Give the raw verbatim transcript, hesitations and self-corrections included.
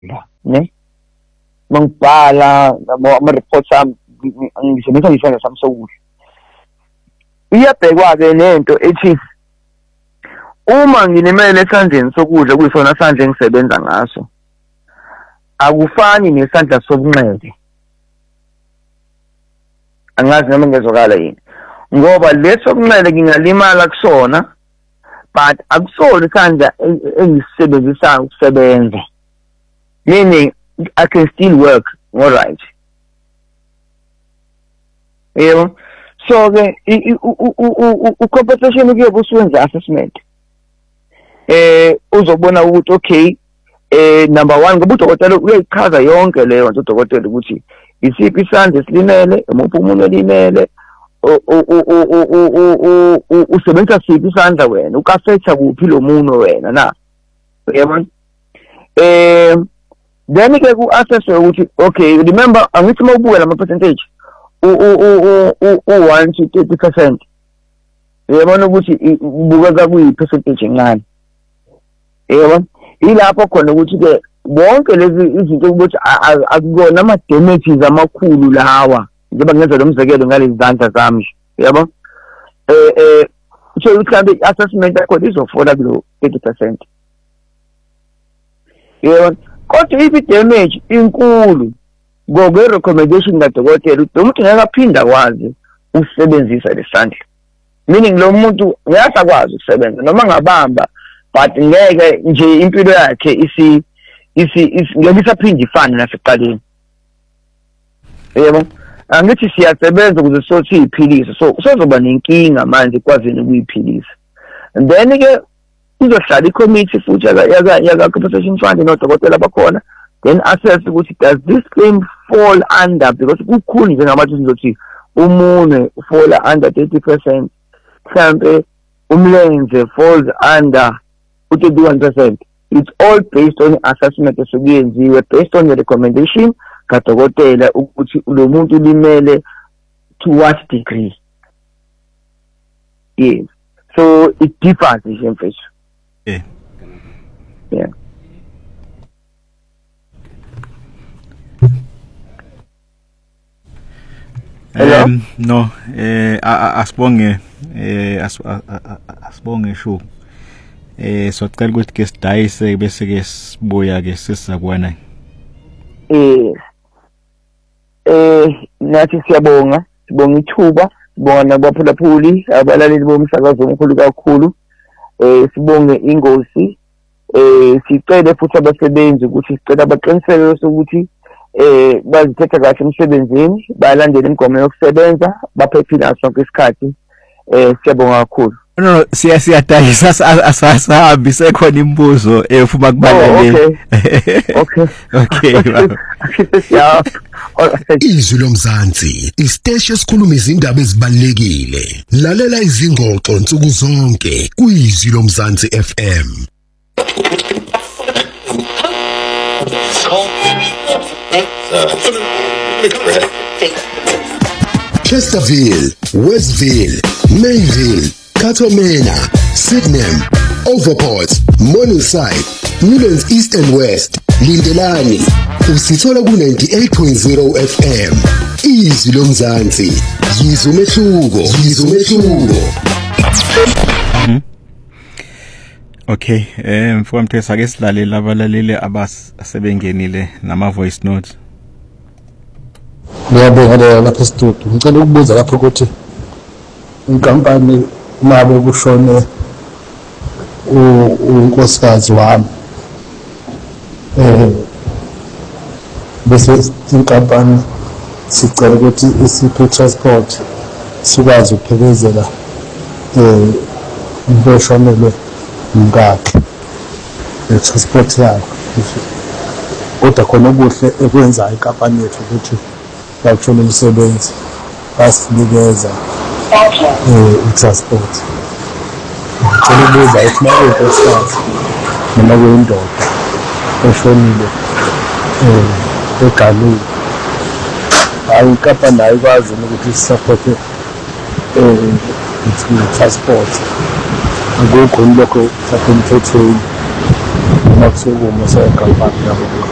ne mangibhala ama-reports ami ngisebenzisa ngisandla sami sokudla. Iyabhekwa-ke nento ethi uma ngilimele esandleni sokudla kuyisona sandla engisebenza ngaso akufani nesandla sobunxele. Angazi noma ngezwakala yini ngoba leso kunxele ngingalimala kusona but akusona isandla engisisebenzisayo ukusebenza, meaning I can still work all right. Yebo, so ke u-compensation kuyobe usuwenza assessment eh uzobona ukuthi okay eh number one ngoba udokotela uyayichaza yonke leyo nto udokotela ukuthi isiphi isandla esilimele, umuphi umuntu olimele, usebenzisa siphi isandla wena, ukafetha kuphi lo muntu wena na. Yabona? Eh then ke ku-assess ukuthi okay remember angithi mawubuka lama percentage u one to thirty percent. Yabona ukuthi ubukeka kuyi percentage encane. Yabona? Ilapho khona ukuthi ke bonke lezi izinto ukuthi akukona ama damages amakhulu lawa njengoba ngenza lo mzekelo ngalezi zandla zami. Yabo? Eh eh so ukuthi assessment yakho izofola kulo thirty percent. Yebo, kodwa if damage inkulu ngobe recommendation kadokotela umuntu ngeke aphinda kwazi usebenzisa lesandla. Meaning lo muntu uyasakwazi ukusebenza noma ngabamba but ngeke nje impilo yakhe isi isi ngeke isaphinde ifane nasekuqaleni. Yebo, angithi siyasebenza ukuze sothi iphilise, so sozoba nenkinga manje kwazini ukuyiphilisa. And then ke izohlala i-committee futhi yaka yaka compensation fund nodokotela bakhona, then assess ukuthi does this claim fall under, because kukhulu njengamathi sizothi umunwe fall under thirty percent, mhlambe umlenze falls under thirty-one percent. It's all based on assessment esukuyenziwe based on the recommendation kadokotela ukuthi lo muntu ulimele to what degree. Yes, so it differs in face. Yeah. Yeah. Hello? Um, no, eh asibonge eh asibonge sho. Eh socela ukuthi ke sidayise bese ke sibuya ke sisakwana. Eh eh nathi siyabonga, sibonga ithuba, sibonga nabaphulaphuli abalaleli bomsakazo omkhulu kakhulu. Eh sibonge ingosi, eh sicela futhi abasebenzi ukuthi sicela baqiniseke ukuthi eh bazithatha kahle emsebenzini, balandele imigomo yokusebenza, baphephile sonke isikhathi. Eh siyabonga kakhulu. No no siya siyadayisa asasahambi sekhona imibuzo efuma kubalaleli. Okay. Okay. Yeah. Izwi lomzansi, isiteshi esikhuluma izindaba ezibalekile. Lalela izingxoxo nsuku zonke kuizwi lomzansi F M. Chesterville, Westville, Mayville, Katomena, Sydenham, Overport, Morningside, Newlands East and West, Lindelani, usithola ku ninety-eight point zero F M. Izwi lomzansi, yizwe umehluko, yizwe umehluko. Okay, eh mfowethu Mthesa ake silalela abalaleli abasebengenile nama voice notes. Ngiyabonga lapha studio. Ngicela ukubuza lapho ukuthi inkampani mabe kushone unkosikazi wami eh bese inkampani sicela ukuthi isiphi transport sikwazi ukuphekezela eh umboshonelwe ngakhe transport yakhe. Kodwa khona okuhle ekwenza inkampani yethu ukuthi bakuthola umsebenzi basinikeza eh transport. Ngicela ukubuza ukuthi uma kuyinkosikazi noma kuyindoda eshonile eh egalile, hayi inkampani ayikwazi ukuthi isupporte eh transport. Akukho lokho sakumthethweni noma kusukuma senkampani yabo.